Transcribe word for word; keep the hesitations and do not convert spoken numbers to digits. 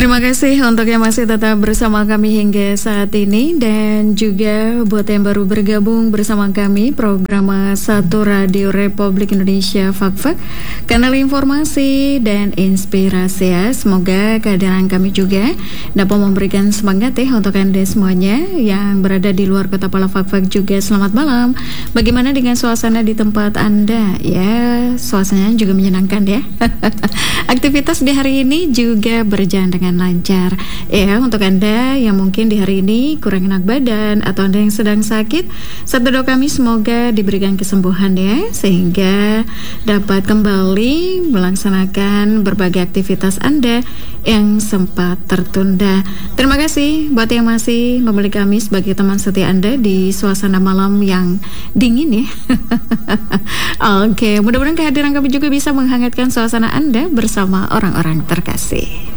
Terima kasih untuk yang masih tetap bersama kami hingga saat ini, dan juga buat yang baru bergabung bersama kami program satu Radio Republik Indonesia Fak-Fak, kanal informasi dan inspirasi ya. Semoga kehadiran kami juga dapat memberikan semangat ya untuk Anda semuanya yang berada di luar kota Pala Fak-Fak juga. Selamat malam. Bagaimana dengan suasana di tempat Anda? Ya, suasananya juga menyenangkan ya. Aktivitas di hari ini juga berjalan dengan lancar ya. Untuk Anda yang mungkin di hari ini kurang enak badan atau Anda yang sedang sakit, satu doa kami semoga diberikan kesembuhan ya, sehingga dapat kembali melaksanakan berbagai aktivitas Anda yang sempat tertunda. Terima kasih buat yang masih memilih kami sebagai teman setia Anda di suasana malam yang dingin ya. Oke, mudah-mudahan kehadiran kami juga bisa menghangatkan suasana Anda bersama orang-orang terkasih.